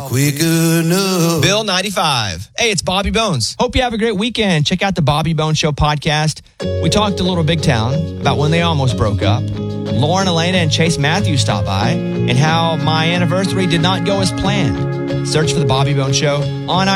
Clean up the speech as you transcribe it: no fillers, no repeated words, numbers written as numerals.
quick enough. Bill 95. Hey, it's Bobby Bones. Hope you have a great weekend. Check out the Bobby Bones Show podcast. We talked a little Big Town about when they almost broke up. Lauren, Elena, and Chase Matthews stopped by, and how my anniversary did not go as planned. Search for the Bobby Bones Show on